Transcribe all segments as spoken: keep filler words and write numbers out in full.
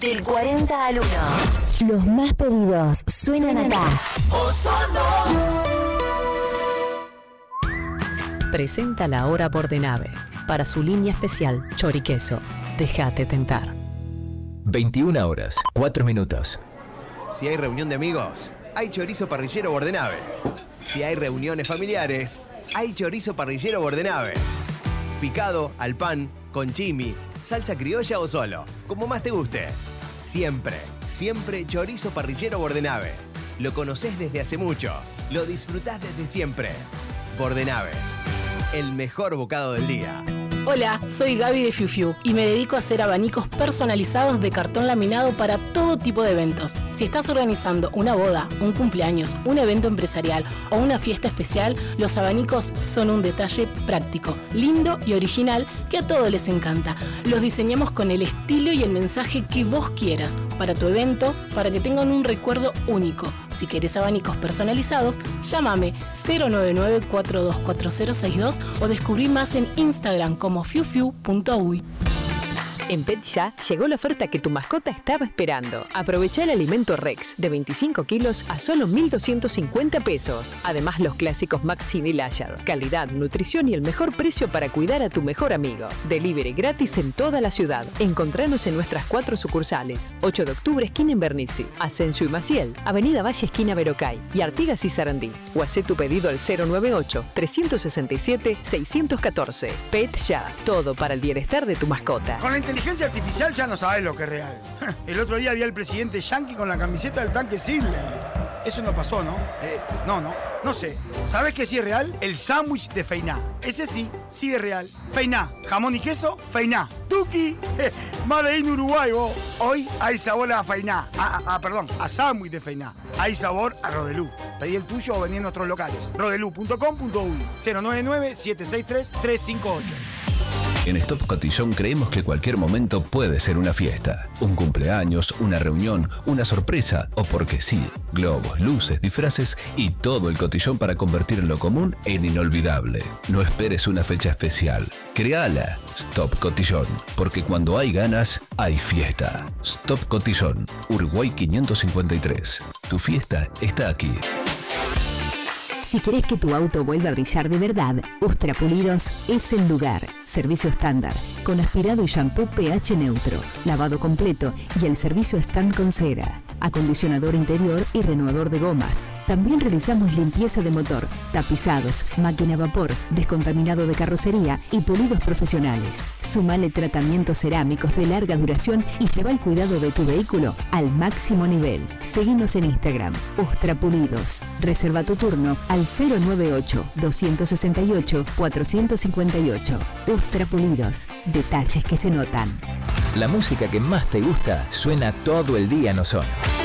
Del cuarenta al uno. Los más pedidos suenan acá. Osorno. Presenta la hora Bordenave. Para su línea especial Choriqueso. Déjate tentar. veintiuna horas, cuatro minutos. Si hay reunión de amigos, hay chorizo parrillero Bordenave. Si hay reuniones familiares, hay chorizo parrillero Bordenave. Picado, al pan, con chimi, salsa criolla o solo, como más te guste. Siempre, siempre chorizo parrillero Bordenave. Lo conocés desde hace mucho, lo disfrutás desde siempre. Bordenave, el mejor bocado del día. Hola, soy Gaby de Fiu Fiu y me dedico a hacer abanicos personalizados de cartón laminado para todo tipo de eventos. Si estás organizando una boda, un cumpleaños, un evento empresarial o una fiesta especial, los abanicos son un detalle práctico, lindo y original que a todos les encanta. Los diseñamos con el estilo y el mensaje que vos quieras para tu evento, para que tengan un recuerdo único. Si querés abanicos personalizados, llámame cero nueve nueve, cuatro dos cuatro cero seis dos o descubrí más en Instagram como fiu fiu punto uy. En PetSha llegó la oferta que tu mascota estaba esperando. Aprovecha el alimento Rex de veinticinco kilos a solo mil doscientos cincuenta pesos. Además, los clásicos Maxine y Lasher. Calidad, nutrición y el mejor precio para cuidar a tu mejor amigo. Delivery gratis en toda la ciudad. Encontranos en nuestras cuatro sucursales. ocho de octubre, esquina Invernizzi. Asensio y Maciel. Avenida Valle, esquina Verocay. Y Artigas y Sarandí. O hacé tu pedido al cero nueve ocho, tres seis siete, seis uno cuatro. PetSha. Todo para el bienestar de tu mascota. Con la inteligencia artificial ya no sabes lo que es real. El otro día vi al presidente Yankee con la camiseta del tanque Sidley. Eso no pasó, ¿no? Eh, no, no. No sé. ¿Sabes qué sí es real? El sándwich de Feiná. Ese sí, sí es real. Feiná. Jamón y queso, Feiná. Tuki. Made in Uruguay, vos. Hoy hay sabor a Feiná. Ah, ah, perdón, a sándwich de Feiná. Hay sabor a Rodelú. Pedí el tuyo o vení en otros locales. rodelú punto com punto uy. cero nueve nueve, siete seis tres, tres cinco ocho. En Stop Cotillón creemos que cualquier momento puede ser una fiesta. Un cumpleaños, una reunión, una sorpresa o porque sí. Globos, luces, disfraces y todo el cotillón para convertir lo común en inolvidable. No esperes una fecha especial. Créala. Stop Cotillón. Porque cuando hay ganas, hay fiesta. Stop Cotillón. Uruguay quinientos cincuenta y tres. Tu fiesta está aquí. Si querés que tu auto vuelva a brillar de verdad, Ostra Pulidos es el lugar. Servicio estándar, con aspirado y shampoo pH neutro, lavado completo y el servicio stand con cera, acondicionador interior y renovador de gomas. También realizamos limpieza de motor, tapizados, máquina a vapor, descontaminado de carrocería y pulidos profesionales. Sumale tratamientos cerámicos de larga duración y lleva el cuidado de tu vehículo al máximo nivel. Seguinos en Instagram, Ostra Pulidos. Reserva tu turno al cero nueve ocho, dos seis ocho, cuatro cinco ocho. Ostra Pulidos. Detalles que se notan. La música que más te gusta suena todo el día en Osorno.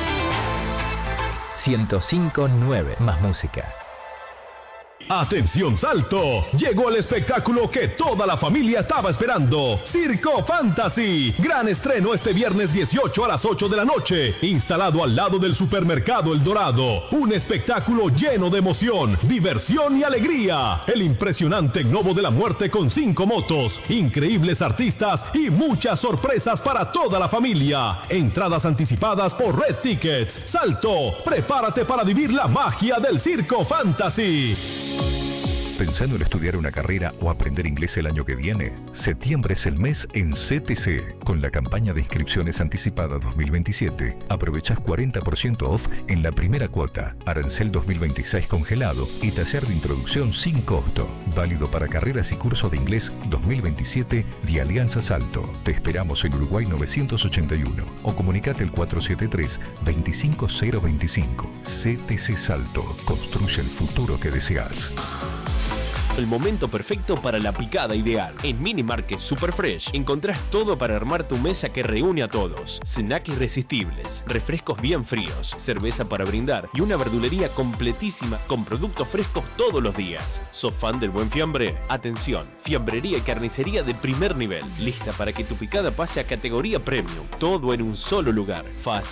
ciento cinco punto nueve Más música. ¡Atención Salto! Llegó el espectáculo que toda la familia estaba esperando. Circo Fantasy. Gran estreno este viernes dieciocho a las ocho de la noche. Instalado al lado del supermercado El Dorado. Un espectáculo lleno de emoción, diversión y alegría. El impresionante Gnomo de la Muerte con cinco motos, increíbles artistas y muchas sorpresas para toda la familia. Entradas anticipadas por Red Tickets. Salto, prepárate para vivir la magia del Circo Fantasy. ¿Pensando en estudiar una carrera o aprender inglés el año que viene? Septiembre es el mes en C T C. Con la campaña de inscripciones anticipada dos mil veintisiete, aprovechás cuarenta por ciento off en la primera cuota, arancel dos mil veintiséis congelado y taller de introducción sin costo. Válido para carreras y curso de inglés dos mil veintisiete de Alianza Salto. Te esperamos en Uruguay novecientos ochenta y uno o comunicate al cuatro siete tres, dos cinco cero dos cinco. C T C Salto. Construye el futuro que deseas. El momento perfecto para la picada ideal. En Mini Market Super Fresh encontrás todo para armar tu mesa que reúne a todos. Snacks irresistibles, refrescos bien fríos, cerveza para brindar y una verdulería completísima con productos frescos todos los días. ¿Sos fan del buen fiambre? Atención, fiambrería y carnicería de primer nivel. Lista para que tu picada pase a categoría premium. Todo en un solo lugar. Fácil,